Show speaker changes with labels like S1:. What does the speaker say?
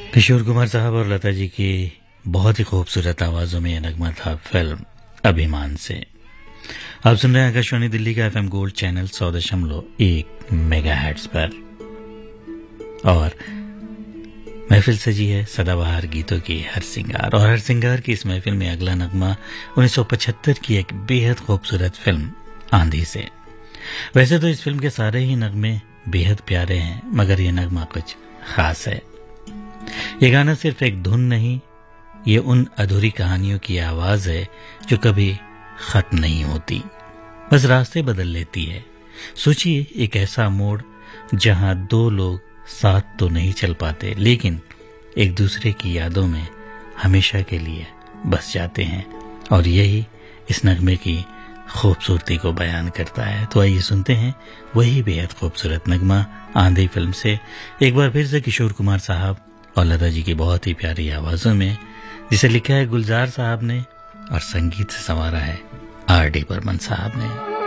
S1: किशोर कुमार साहब और लता जी की बहुत ही खूबसूरत आवाजों में यह नगमा था फिल्म अभिमान से। आप सुन रहे हैं आकाशवाणी दिल्ली का एफएम गोल्ड चैनल 100.1 मेगाहर्ट्ज पर और महफिल सजी है सदाबहार गीतों की हर सिंगार। और हर सिंगार की इस महफिल में अगला नगमा 1975 की एक बेहद खूबसूरत फिल्म आंधी से। वैसे तो इस फिल्म के सारे ही नगमे बेहद प्यारे हैं, मगर यह नगमा कुछ खास है। ये गाना सिर्फ एक धुन नहीं, ये उन अधूरी कहानियों की आवाज है जो कभी खत्म नहीं होती, बस रास्ते बदल लेती है। सोचिए एक ऐसा मोड़ जहां दो लोग साथ तो नहीं चल पाते, लेकिन एक दूसरे की यादों में हमेशा के लिए बस जाते हैं, और यही इस नगमे की खूबसूरती को बयान करता है। तो आइए सुनते हैं वही बेहद खूबसूरत नगमा आंधी फिल्म से एक बार फिर से किशोर कुमार साहब और लता जी की बहुत ही प्यारी आवाजों में, जिसे लिखा है गुलजार साहब ने और संगीत से संवारा है आर डी बर्मन साहब ने।